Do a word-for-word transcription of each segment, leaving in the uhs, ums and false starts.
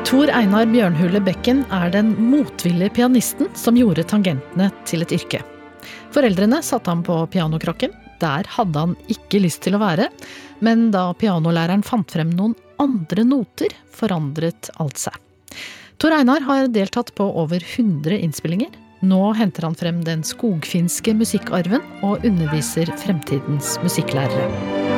Tor Einar Bjørnhule Bekken er den motvillige pianisten som gjorde tangentene til et yrke. Foreldrene satte ham på pianokrokken. Der hadde han ikke lyst til å være, men da pianolæreren fant frem noen andre noter, forandret alt seg. Tor Einar har deltatt på over hundre innspillinger. Nå henter han frem den skogfinske musikkarven og underviser fremtidens musikklærere.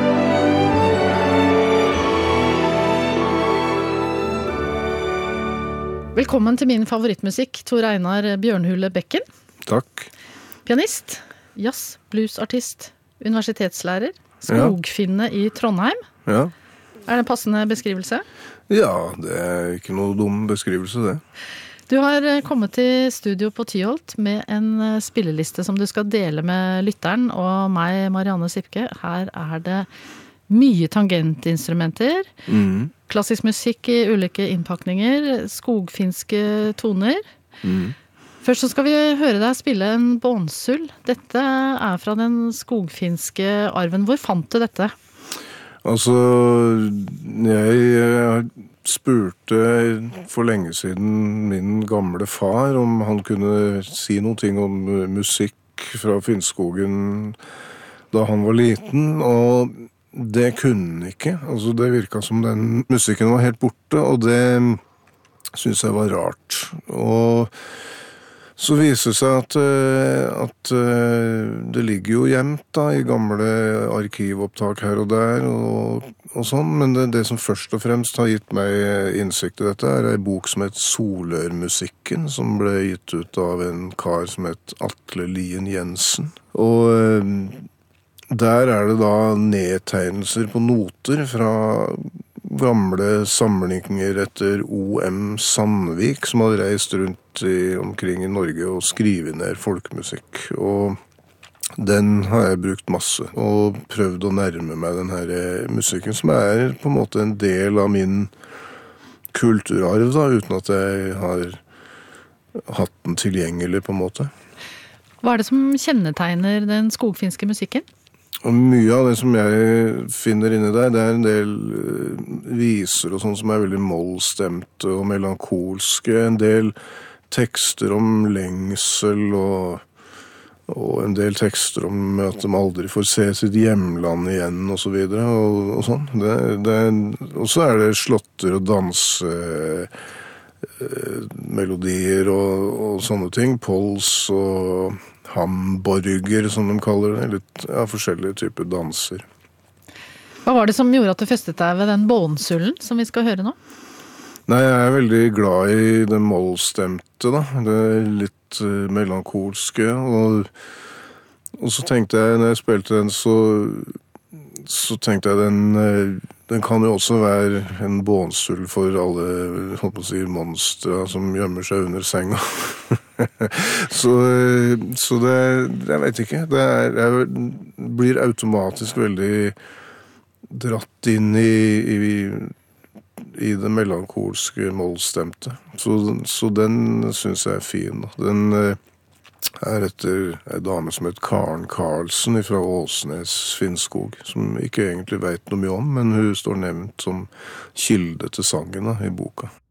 Velkommen til min favorittmusikk, Tor Einar Bjørnhule Bekken. Takk. Pianist, jazz, bluesartist, universitetslærer, skogfinne i Trondheim. Ja. Er det en passende beskrivelse? Ja, det er ikke noe dum beskrivelse, det. Du har kommet til studio på Tyholt med en spilleliste som du skal dele med lytteren og meg, Marianne Sipke. Her er det mye tangentinstrumenter, mm. klassisk musikk i ulike innpakninger, skogfinske toner. Mm. Først så skal vi høre deg spille en bånsull. Dette er fra den skogfinske arven. Hvor fant du dette? Altså, jeg spurte for lenge siden min gamle far om han kunne si noe ting om musikk fra Finnskogen da han var liten, og det kunne han ikke. Altså, det virket som den musikken var helt borte, og det synes jeg var rart. Og så viser det seg at, at det ligger jo gjemt da, i gamle arkivopptak her og der, og, og sånn, men det, det som først og fremst har gitt meg innsikt i dette er en bok som het Solørmusikken, som ble gitt ut av en kar som het Atle Lien Jensen. Og der er det da nedtegnelser på noter fra gamle samlinger etter O M Sandvik, som hadde reist rundt i, omkring i Norge og skrivet ned folkemusikk. Og den har jeg brukt masse, og prøvd å nærme meg den her musikken, som er på en måte en del av min kulturarv, da, uten at jeg har hatt den tilgjengelig på en måte. Hva er det som kjennetegner den skogfinske musikken? Og mye av det som jeg finner inni der, det er en del viser og sånn som er veldig mollstemte og melankolske, en del tekster om lengsel og, og en del tekster om at de aldri får se sitt hjemland igjen og så videre, og, og sånn. Det, det er, og så er det slåtter og danse melodier og, og sånne ting, pols og hamborger, som de kaller det, litt ja, forskjellige typer danser. Hva var det som gjorde at du festet deg ved den bånsullen som vi skal høre nå? Nei, jeg er veldig glad i det mollstemte, da. Det er litt uh, melankolske, og, og så tenkte jeg, når jeg spilte den, så, så tenkte jeg den, uh, den kan jo også være en bånsull for alle, holdt på å si, monstre som gjemmer seg under senga. så, så det, jeg vet ikke, det er, jeg blir automatisk veldig dratt inn i, i, i det melankolske mollstemte. Så, så den synes jeg er fin. Den er etter en dame som heter Karen Karlsen fra Åsnes, Finnskog, som ikke egentlig vet noe mye om, men hun står nevnt som kilde til sangen da, i boka.